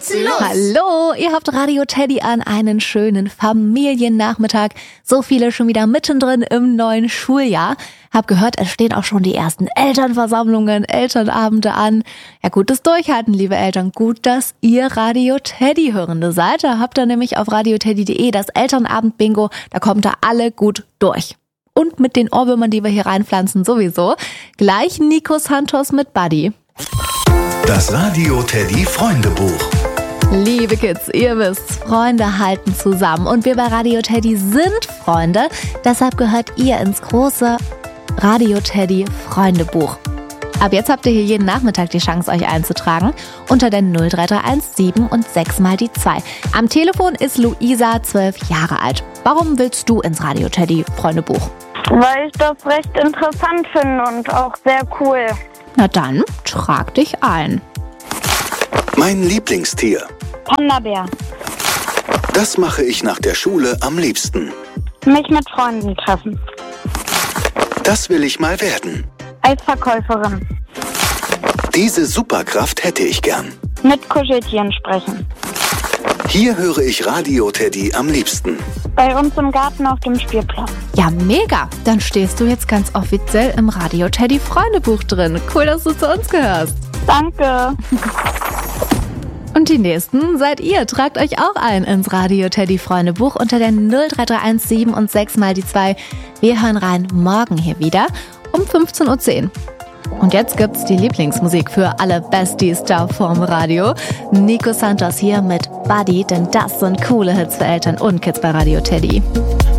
Stützellos. Hallo, ihr habt Radio Teddy an, einen schönen Familiennachmittag. So viele schon wieder mittendrin im neuen Schuljahr. Hab gehört, es stehen auch schon die ersten Elternversammlungen, Elternabende an. Ja, gutes Durchhalten, liebe Eltern. Gut, dass ihr Radio Teddy hörende seid. Da habt ihr nämlich auf radioteddy.de das Elternabend-Bingo. Da kommt ihr alle gut durch. Und mit den Ohrwürmern, die wir hier reinpflanzen, sowieso. Gleich Nico Santos mit Buddy. Das Radio Teddy Freundebuch. Liebe Kids, ihr wisst, Freunde halten zusammen. Und wir bei Radio Teddy sind Freunde. Deshalb gehört ihr ins große Radio Teddy Freundebuch. Ab jetzt habt ihr hier jeden Nachmittag die Chance, euch einzutragen. Unter der 0331 7 und 6 mal die 2. Am Telefon ist Luisa, 12 Jahre alt. Warum willst du ins Radio Teddy Freundebuch? Weil ich das recht interessant finde und auch sehr cool. Na dann, trag dich ein. Mein Lieblingstier. Panda-Bär. Das mache ich nach der Schule am liebsten. Mich mit Freunden treffen. Das will ich mal werden. Eisverkäuferin. Diese Superkraft hätte ich gern. Mit Kuscheltieren sprechen. Hier höre ich Radio Teddy am liebsten. Bei uns im Garten auf dem Spielplatz. Ja, mega. Dann stehst du jetzt ganz offiziell im Radio Teddy Freundebuch drin. Cool, dass du zu uns gehörst. Danke. Und die Nächsten seid ihr. Tragt euch auch ein ins Radio Teddy Freundebuch unter der 0331 7 und 6 mal die 2. Wir hören rein morgen hier wieder um 15.10 Uhr. Und jetzt gibt's die Lieblingsmusik für alle Besties da vorm Radio. Nico Santos hier mit Buddy, denn das sind coole Hits für Eltern und Kids bei Radio Teddy.